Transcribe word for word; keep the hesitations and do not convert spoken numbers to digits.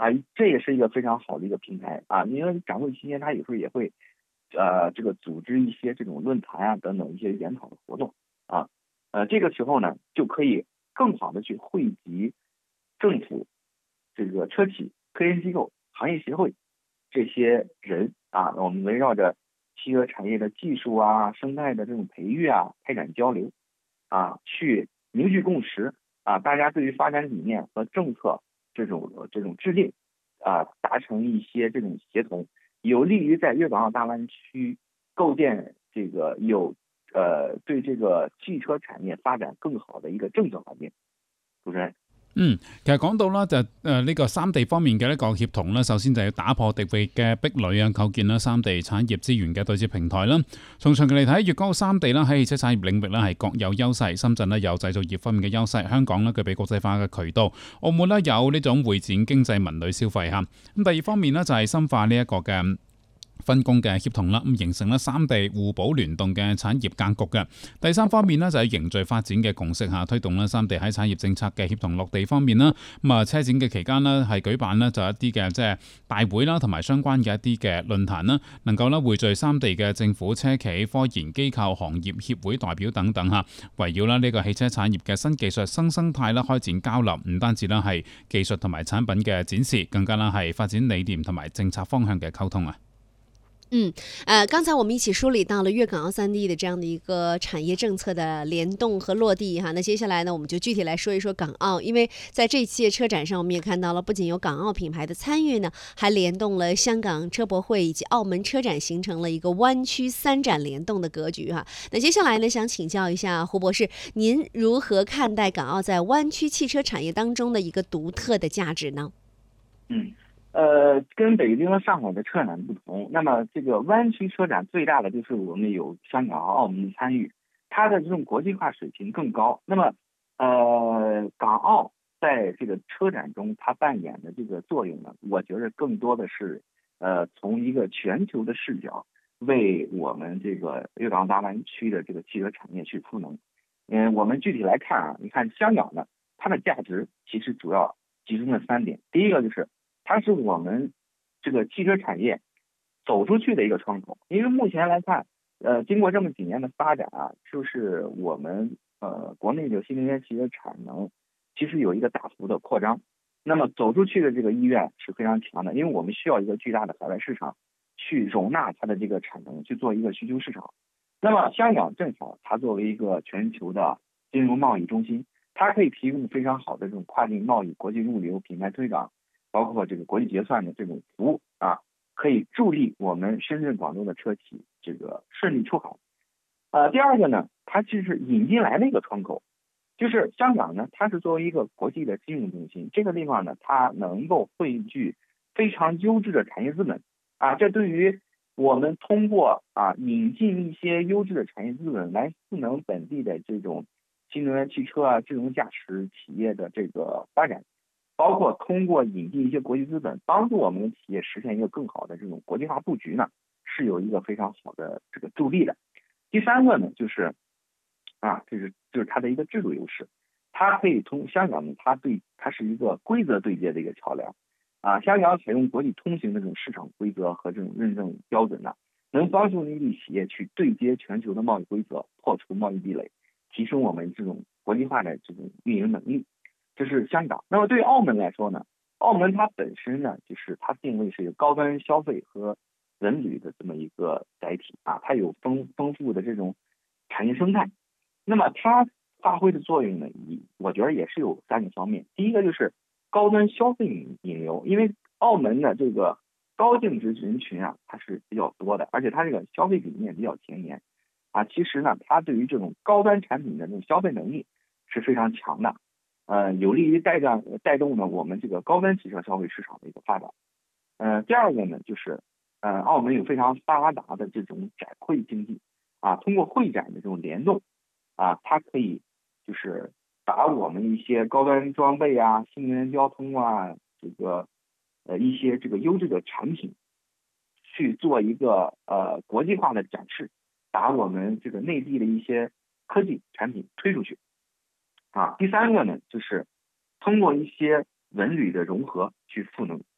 这也是一个非常好的一个平台啊。因为展会期间，它有时候也会呃这个组织一些这种论坛啊等等一些研讨的活动啊。呃，这个时候呢，就可以更好的去汇集政府、这个车企、科研机构、行业协会这些人啊，我们围绕着汽车产业的技术啊、生态的这种培育啊，开展交流啊，去凝聚共识啊，大家对于发展理念和政策这种这种制定啊，达成一些这种协同，有利于在粤港澳大湾区构建这个有呃对这个汽车产业發展更好的一個政策環境。主持人。 嗯，其實講到啦，就誒呢個三地方面嘅一個協同啦，首先就要打破地域嘅壁壘啊，構建啦三地產業資源嘅對接平台啦。從長期嚟睇，粵港澳三地啦喺汽車產業領域咧係各有優勢。深圳咧有製造業方面嘅優勢，香港咧具備國際化嘅渠道，澳門咧有呢種會展經濟文旅消費嚇。咁第二方面呢，就係深化呢一個嘅分工嘅協同啦，咁形成咧三地互補聯動嘅產業格局嘅。第三方面呢，就係凝聚發展嘅共識下，推動咧三地喺產業政策嘅協同落地方面啦。咁啊，車展嘅期間呢，係舉辦呢就一啲嘅即係大會啦，同埋相關嘅一啲嘅論壇啦，能夠咧匯聚三地嘅政府、車企、科研機構、行業協會代表等等嚇，圍繞啦呢個汽車產業嘅新技術、新生態啦開展交流，唔單止啦係技術同埋產品嘅展示，更加啦係發展理念同埋政策方向嘅溝通啊。 嗯，呃，刚才我们一起梳理到了粤港澳三地的这样的一个产业政策的联动和落地哈。那接下来呢，我们就具体来说一说港澳，因为在这一期的车展上，我们也看到了，不仅有港澳品牌的参与呢，还联动了香港车博会以及澳门车展，形成了一个湾区三展联动的格局哈。那接下来呢，想请教一下胡博士，您如何看待港澳在湾区汽车产业当中的一个独特的价值呢？ 嗯。呃，跟北京和上海的车展不同，那么这个湾区车展最大的就是我们有香港和澳门的参与，它的这种国际化水平更高。那么，呃，港澳在这个车展中它扮演的这个作用呢，我觉得更多的是呃从一个全球的视角为我们这个粤港澳大湾区的这个汽车产业去赋能。嗯，我们具体来看啊，你看香港呢，它的价值其实主要集中了三点，第一个就是它是我们这个汽车产业走出去的一个窗口，因为目前来看，呃，经过这么几年的发展啊，就是我们呃国内的新能源汽车产能其实有一个大幅的扩张，那么走出去的这个意愿是非常强的，因为我们需要一个巨大的海外市场去容纳它的这个产能，去做一个需求市场。那么香港正好它作为一个全球的金融贸易中心，它可以提供非常好的这种跨境贸易、国际物流、品牌推广，包括这个国际结算的这种服务啊，可以助力我们深圳、广州的车企这个顺利出海。呃，第二个呢，它就是引进来的一个窗口，就是香港呢，它是作为一个国际的金融中心，这个地方呢，它能够汇聚非常优质的产业资本啊，这对于我们通过啊引进一些优质的产业资本来赋能本地的这种新能源汽车啊、智能驾驶企业的这个发展。包括通过引进一些国际资本，帮助我们的企业实现一个更好的这种国际化布局呢，是有一个非常好的这个助力的。第三个呢，就是啊，就是就是它的一个制度优势，它可以通香港呢，它对它是一个规则对接的一个桥梁啊。香港采用国际通行的这种市场规则和这种认证标准呢，能帮助内地企业去对接全球的贸易规则，破除贸易壁垒，提升我们这种国际化的这种运营能力。这是香港。那么对于澳门来说呢，澳门它本身呢，就是它定位是一个高端消费和文旅的这么一个载体啊，它有丰丰富的这种产业生态。那么它发挥的作用呢，我觉得也是有三个方面。第一个就是高端消费引引流，因为澳门的这个高净值人群啊，它是比较多的，而且它这个消费理念比较前沿啊。其实呢，它对于这种高端产品的这种消费能力是非常强的。呃，有利于带动带动呢我们这个高端汽车消费市场的一个发展。呃，第二个呢，就是呃，澳门有非常发达的这种展会经济啊，通过会展的这种联动啊，它可以就是把我们一些高端装备啊、新能源交通啊，这个呃一些这个优质的产品去做一个呃国际化的展示，把我们这个内地的一些科技产品推出去。啊，第三个呢，就是通过一些文旅的融合去赋能